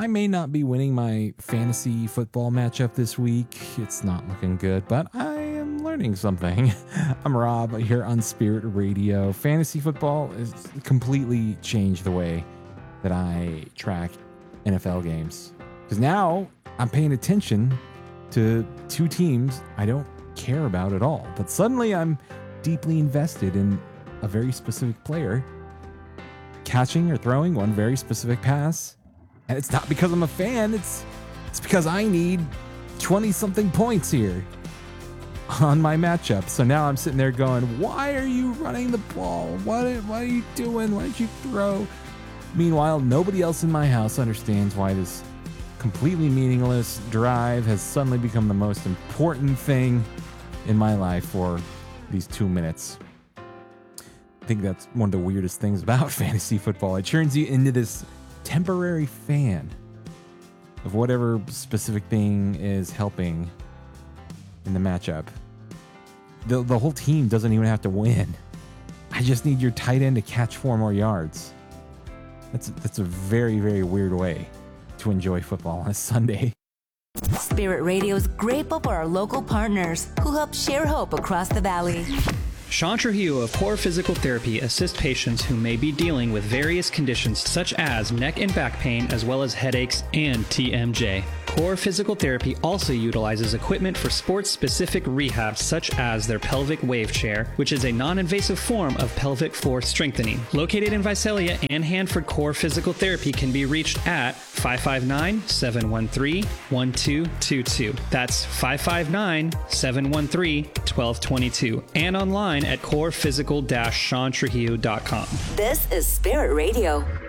I may not be winning my fantasy football matchup this week. It's not looking good, but I am learning something. I'm Rob here on Spirit Radio. Fantasy football has completely changed the way that I track NFL games. Because now I'm paying attention to two teams I don't care about at all. But suddenly I'm deeply invested in a very specific player catching or throwing one very specific pass. And it's not because I'm a fan. It's because I need 20-something points here on my matchup. So now I'm sitting there going, why are you running the ball? What are you doing? Why did you throw? Meanwhile, nobody else in my house understands why this completely meaningless drive has suddenly become the most important thing in my life for these 2 minutes. I think that's one of the weirdest things about fantasy football. It turns you into this temporary fan of whatever specific thing is helping in the matchup. The whole team doesn't even have to win. I just need your tight end to catch 4 more yards. That's a very, very weird way to enjoy football on a Sunday. Spirit Radio's grateful for our local partners who help share hope across the valley. Sean Trujillo of Core Physical Therapy assists patients who may be dealing with various conditions such as neck and back pain, as well as headaches and TMJ. Core Physical Therapy also utilizes equipment for sports-specific rehab, such as their pelvic wave chair, which is a non-invasive form of pelvic floor strengthening. Located in Visalia and Hanford, Core Physical Therapy can be reached at 559-713-1222. That's 559-713-1222. And online at corephysical-seantrujillo.com. This is Spirit Radio.